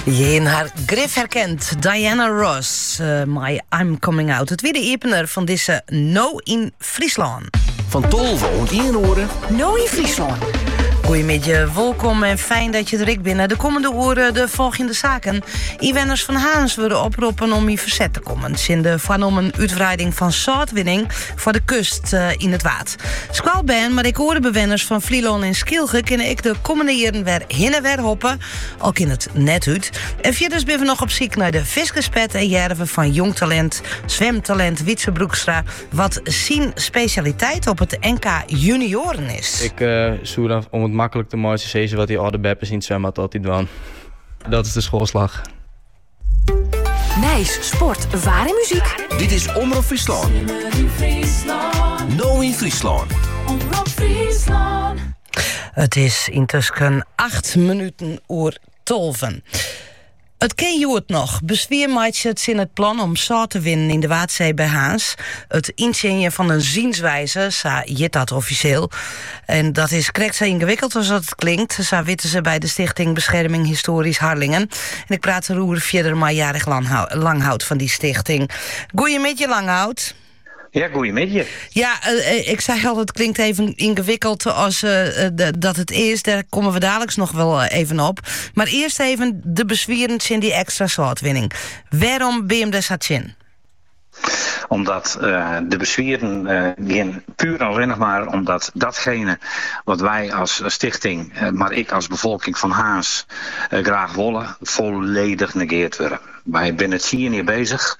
Je in haar grif herkent Diana Ross, My I'm Coming Out. Het weer de epener van deze No in Friesland. Van Tolve en Inhoren. No in Friesland. Goedemiddag, welkom en fijn dat je er bent. De komende uren de volgende zaken. Inwoners van Haans worden oproepen om in verzet te komen. Sinds de van om een uitbreiding van zoutwinning voor de kust in het water. Squalben, maar ik hoorde bewoners van Vlieland en Skilge kunnen ik de komende jaren weer heen en weer hoppen. Ook in het net uit. En verder ben we nog op zoek naar de viskespet en jerven van jong talent, zwemtalent Wietse Broekstra. Wat zijn specialiteit op het NK junioren is. Ik zoek dan om het makkelijk te maken zeggen wat die oude beppers in het zwembad altijd doen. Dat is de schoolslag. Nijs, sport, waar en muziek. Dit is Omroep Friesland. No in Friesland. Het is intussen 8 minuten oer 12. Het ken je het nog. Bezweer maakt het in het plan om zout te winnen in de Waadzee bij Haans. Het inzien van een zienswijze, zo jit dat officieel. En dat is correct zo ingewikkeld als het klinkt. Zo weten ze bij de Stichting Bescherming Historisch Harlingen. En ik praat er verder maar jarig Langhout van die stichting. Goeiemiddag Langhout. Ja, goeiemiddag. Ja, ik zei al, het klinkt even ingewikkeld als dat het is. Daar komen we dadelijk nog wel even op. Maar eerst even de bezwierend in die extra zoutwinning. Waarom ben je daar zat in? Omdat de bezwieren gaan puur en alleen nog maar omdat datgene wat wij als stichting, maar ik als bevolking van Haas graag willen, volledig negeerd worden. Wij zijn het 4 jaar bezig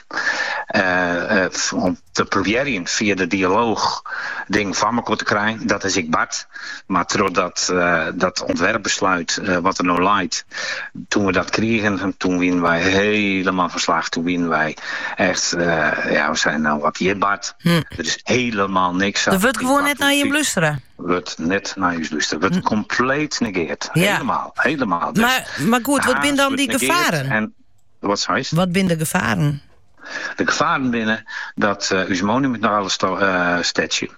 om te proberen via de dialoog dingen van elkaar te krijgen. Dat is ik Bart. Maar doordat dat ontwerpbesluit wat er nou leidt, toen we dat kregen, toen winnen wij helemaal verslagen. Toen winnen wij echt, we zijn nou wat hier Bart. Er is helemaal niks aan. Er wordt gewoon net naar je blusteren. Wordt net naar je blusteren. Wordt compleet negeerd. Ja. Helemaal. Dus maar goed, wat zijn dan die gevaren? Wat zei je? Wat zijn de gevaren? De gevaren binnen dat ons monumentale statue,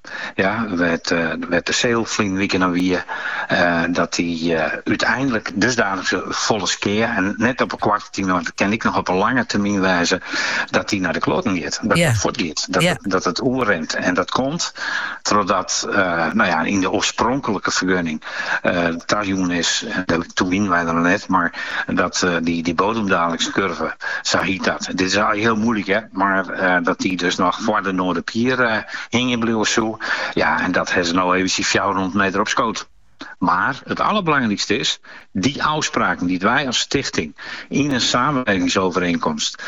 werd de zeilvlien weekend en weer, dat die uiteindelijk dusdanig volle skeer en net op een kwart tien, dat ken ik nog op een lange termijn wijzen, dat die naar de kloten gaat, dat het voortgaat, dat het oerrent. En dat komt doordat, in de oorspronkelijke vergunning, Tajoen is, toen winnen wij er net, maar dat die bodemdalingscurve, zag dat. Dit is al heel moeilijk. Hè? Maar dat die dus nog voor de Noorderpier hingen bleef of zo. Ja, en dat hebben ze nou even 400 meter op schoot. Maar het allerbelangrijkste is, die afspraken die wij als stichting in een samenwerkingsovereenkomst,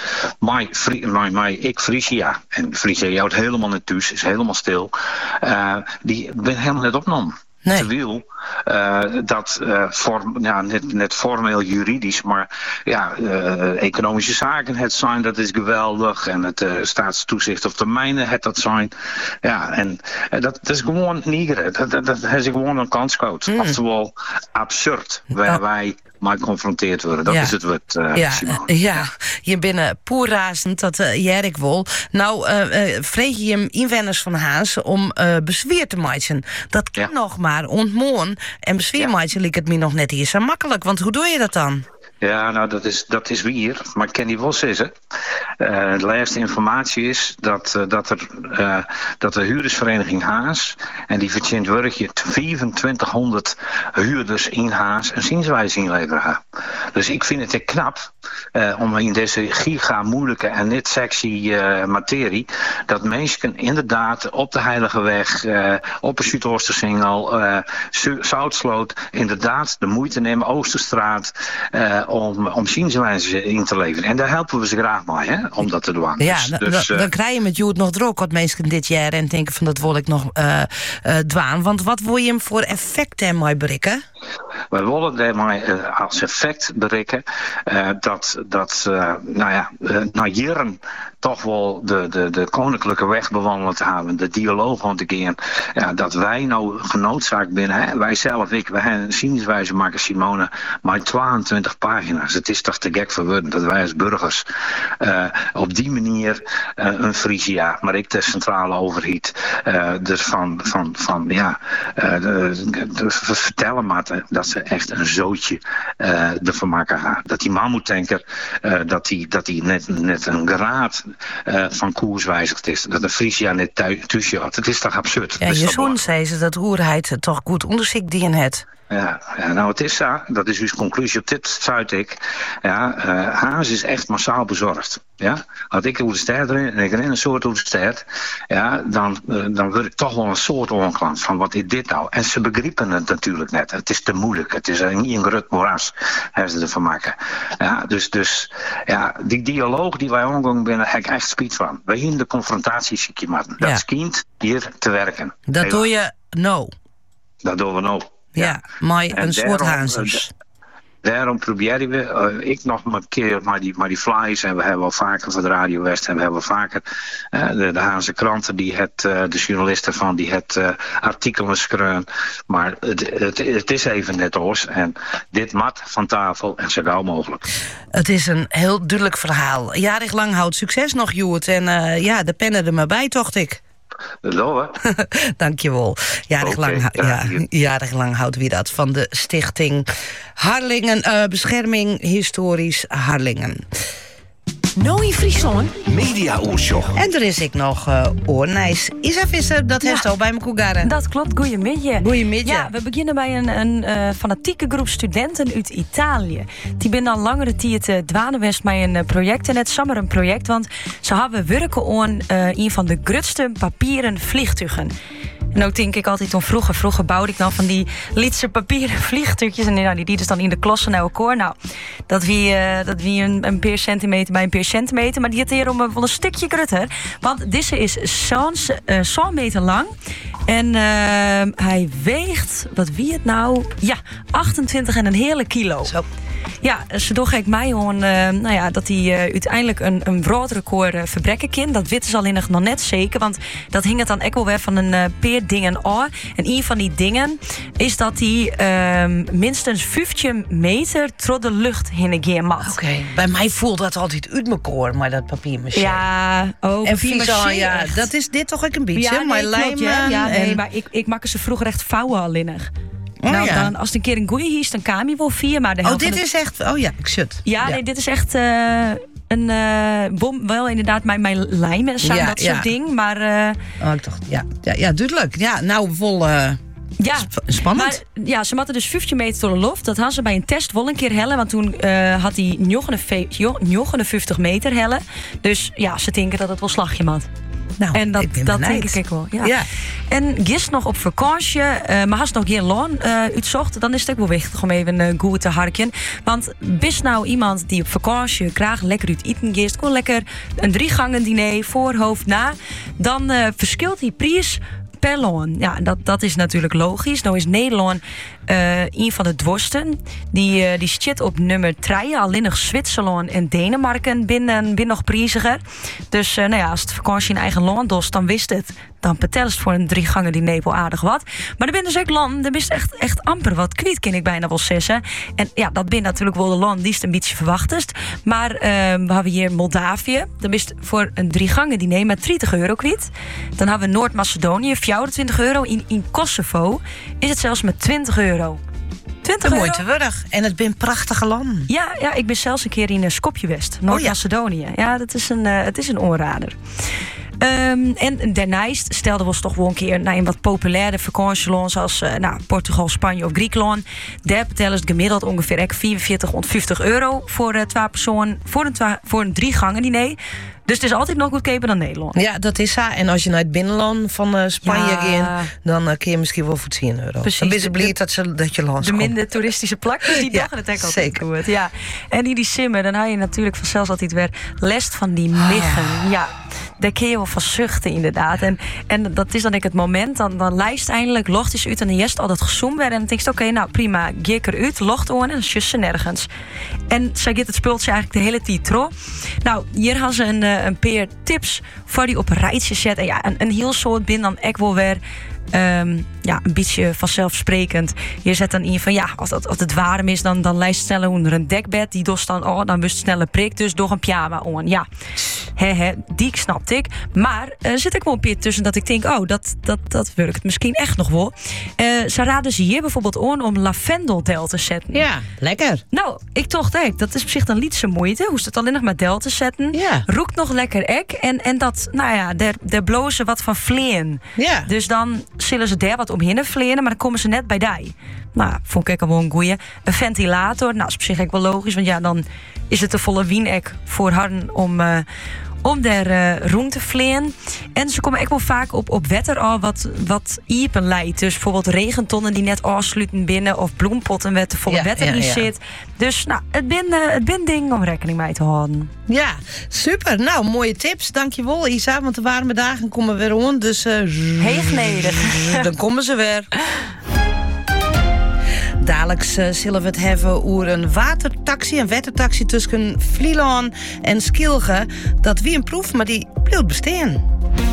ik Frisia, en Frisia houdt helemaal net thuis, is helemaal stil, die ben helemaal net opgenomen. Nee. Terwijl dat net formeel juridisch, maar economische zaken het zijn, dat is geweldig. En het staatstoezicht op termijnen het dat zijn. Ja, en dat is gewoon nigeren. Dat is gewoon een kanscout. Oftewel absurd waar wij maar geconfronteerd worden. Dat is het wat, je bent poerrazend, dat Jerk wil. Nou, vreeg je hem inwoners van Haas om bezweer te maken. Dat kan nog maar ontmoen. En bezweer maken liep het me nog net hier zo makkelijk. Want hoe doe je dat dan? Ja, nou dat is weer. Maar ik ken die wel zeggen. De laatste informatie is dat de huurdersvereniging Haas, en die verzint werkje 2500 huurders in Haas een zienswijze inleveren. Dus ik vind het knap om in deze giga moeilijke en niet sexy materie, dat mensen inderdaad op de Heilige Weg, op de Zuidoostersingel, Zoutsloot, inderdaad de moeite nemen, Oosterstraat, om zienswijze in te leveren. En daar helpen we ze graag bij, hè, om dat te doen. Ja, dan krijg je met Joet nog druk wat mensen dit jaar en denken van dat wil ik nog dwaan. Want wat wil je hem voor effect daarmee bereiken? Wij willen daarmee als effect bereiken dat na jaren toch wel de koninklijke weg bewandeld hebben, de dialoog aan te gaan. Ja, dat wij nou genoodzaakt binnen, hè, wij zelf, wij hebben een zienswijze maken, Simone, maar 22 pagina's. Het is toch te gek voor woorden dat wij als burgers op die manier een Frisia, maar ik de centrale overheid, vertellen maar dat ze ze echt een zootje ervan maken gaan. Dat die mammoetanker, dat die net een graad van koers wijzigd is. Dat de Frisia net tussen had. Het is toch absurd? Ja, je zoon zei ze dat oerheid toch goed onderzoek die in het. Ja, nou het is zo, dat is uw conclusie op dit stuit ik. Ja, Haas is echt massaal bezorgd. Ja? Als ik hoe de stad erin en ik ren een soort hoe de stad, ja, dan word ik toch wel een soort onklant van wat is dit nou? En ze begrijpen het natuurlijk net. Het is te moeilijk. Het is niet een grut moeras, hebben ze ervan maken. Ja, dus ja, die dialoog die wij omgaan binnen, heb ik echt spijt van. Wij in de confrontatie zie je maar. Dat is kind hier te werken. Dat doe je Dat doen we nou. Ja, maar een soort hazers. Daarom proberen we, ik nog een keer maar die flyers, en we hebben wel vaker van de Radio West, en we hebben wel vaker de Haanse kranten, de journalisten van, die het artikelen schreeuwen. Maar het is even net oors, en dit mat van tafel en zo gauw mogelijk. Het is een heel duidelijk verhaal. Jarig houdt succes nog, Joert. En de pennen er maar bij, tocht ik. Zo, hè? Dankjewel. Jarig lang houdt wie dat van de stichting Harlingen, Bescherming Historisch Harlingen. Nou in Friesland. Media-oortjoch. En er is ik nog Oornijs. Isa Visser, dat heeft al bij me Koegaren. Dat klopt, goeiemiddag. Goeiemiddag. Ja, we beginnen bij een fanatieke groep studenten uit Italië. Die zijn al langere tijd dwanenwest met een project. En het is zomaar een project, want ze hebben werken aan een van de grootste papieren vliegtuigen. En ook denk ik altijd om vroeger bouwde ik dan van die lietse papieren vliegtuigjes. En die dus dan in de klossen naar elkaar. Nou, dat wie een paar centimeter bij een paar centimeter. Maar die het hier om wel een stukje groter. Want deze is zo'n meter lang. En hij weegt, wat wie het nou? Ja, 28 en een hele kilo. Zo. Ja, ze doch ik mij gewoon dat hij uiteindelijk een wereldrecord verbrekken kan. Dat weten ze alleen nog net zeker, want dat hing het dan ook wel weer van een paar dingen af. En een van die dingen is dat hij minstens 15 meter door de lucht heen gaan mag. Oké, bij mij voelt dat altijd uit mijn koor, maar dat papiermaché. Ja, ook. En visa, ja, dat is dit toch ook een beetje, ja, maar lijmen. Ja, nee, maar ik maak ze vroeger echt vouwen al innig. Nou, dan, als het een keer een goeie hiest, dan kwam je wel 4. Maar is echt... Oh ja, ik shut. Ja, nee, dit is echt een bom. Wel inderdaad mijn lijm en zo, dat soort ding. Maar... ik dacht, ja, duidelijk. Ja, nou, vol... spannend. Maar ja, ze matten dus 15 meter door de lucht. Dat hadden ze bij een test wel een keer hellen. Want toen had hij 59 meter hellen. Dus ja, ze denken dat het wel slagje mat. Nou, en dat denk ik wel. Ja. En gist nog op vakantie, maar als nog geen loon uitzocht, dan is het ook wel wichtig om even goed te harken. Want bist nou iemand die op vakantie graag lekker uit eten gist, gewoon lekker een 3-gangen diner, voor, hoofd, na, dan verschilt die prijs per loon. Ja, dat is natuurlijk logisch. Nou is Nederland een van de dworsten. Die zit op nummer 3. Alleen nog Zwitserland en Denemarken binnen nog prijziger. Dus als het vakantie in eigen land dost, dan wist het. Dan betelt het voor een 3-gangen diner wel aardig wat. Maar er zijn dus ook landen, er is echt amper wat kwijt, kan ik bijna wel zeggen. En ja, dat ben natuurlijk wel de land die het een beetje verwachtest. Maar we hebben hier Moldavië. Dan is het voor een 3-gangen diner met €30 kwijt. Dan hebben we Noord-Macedonië, €24. In Kosovo is het zelfs met €20. €20. Mooi te wurg. En het zijn prachtige landen. Ja, ik ben zelfs een keer in Skopje West, Noord-Macedonië. Ja, het is een onrader. En daarnaast stelden we ons toch wel een keer naar een wat populaire vakantieland zoals Portugal, Spanje of Griekenland. Daar betalen ze gemiddeld ongeveer €44,50 voor 2 personen voor een 3-gangen diner. Dus het is altijd nog goedkoper dan Nederland. Ja, dat is zo. En als je naar het binnenland van Spanje gaat, dan kun je misschien wel voor €10. Precies. Dan ben je blij dat je langs de minder toeristische plakjes die toch het ook altijd goed. Ja. En die simmen, dan had je natuurlijk vanzelfs altijd weer lest van die miggen. Ja, daar kun je wel van zuchten inderdaad. En dat is dan het moment, dan lijst eindelijk, locht is uit en de jest al dat gezoomd werd. En dan denk je, oké, nou prima, ga ik eruit, locht on en dan sjussen ze nergens. En zij gaat het speeltje eigenlijk de hele tijd tro. Nou, hier gaan ze een paar tips voor die op een rijtje zetten. En ja, een heel soort bin dan ik wel weer een beetje vanzelfsprekend. Je zet dan in van als het warm is, dan lijst sneller onder een dekbed. Die dost dan wist sneller prik, dus door een pyjama on. Ja, die snapte ik. Maar zit ik wel een keer tussen dat ik denk, dat werkt misschien echt nog wel. Ze raden ze hier bijvoorbeeld om lavendeldel te zetten. Ja, lekker. Nou, ik toch denk, dat is op zich dan lietse moeite. Hoe is het alleen nog maar del te zetten? Ja. Roekt nog lekker ek. En dat, daar blozen wat van vleien. Ja. Dus dan zullen ze daar wat omheen vleien, maar dan komen ze net bij die. Nou, vond ik wel een goeie. Een ventilator, nou, is op zich ook wel logisch, want dan is het de volle wienek voor harden om daar roem te vleien. En ze komen ook wel vaak op wetter al wat iepen leidt. Dus bijvoorbeeld regentonnen die net afsluiten binnen, of bloempotten met de volle wetter niet zit. Dus het bin ding om rekening mee te houden. Ja, super. Nou, mooie tips. Dankjewel, Isa. Want de warme dagen komen weer om. Dus heel gnedig. Dan komen ze weer. Dadelijk zullen we het hebben over een watertaxi, een wettertaxi tussen Vlieland en Skilge. Dat wie een proef, maar die bleef bestaan.